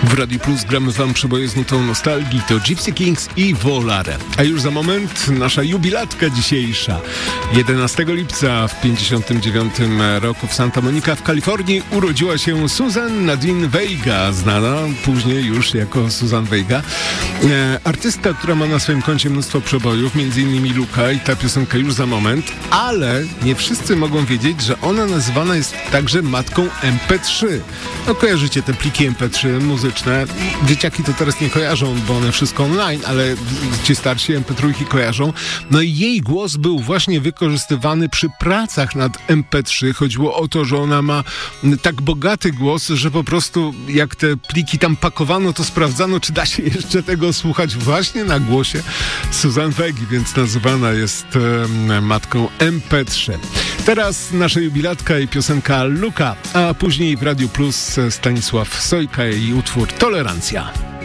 W Radio Plus gramy wam przeboje z nutą nostalgii, to Gypsy Kings i Volare. A już za moment nasza jubilatka dzisiejsza. 11 lipca w 59 roku w Santa Monica w Kalifornii urodziła się Susan Nadine Vega, znana później już jako Susan Vega. Artystka, która ma na swoim koncie mnóstwo przebojów, m.in. Luka i ta piosenka już za moment, ale nie wszyscy mogą wiedzieć, że ona nazywana jest także matką MP3. No kojarzycie te pliki MP3 muzyczne. Dzieciaki to teraz nie kojarzą, bo one wszystko online, ale ci starsi MP3 kojarzą. No i jej głos był właśnie wykorzystywany przy pracach nad MP3. Chodziło o to, że ona ma tak bogaty głos, że po prostu jak te pliki tam pakowano, to sprawdzano, czy da się jeszcze tego słuchać właśnie na głosie Susan Vegi, więc nazywana jest matką MP3. Teraz nasza jubilatka i piosenka Luka, a później w Radiu Plus Stanisław Sojka i utwór Tolerancja.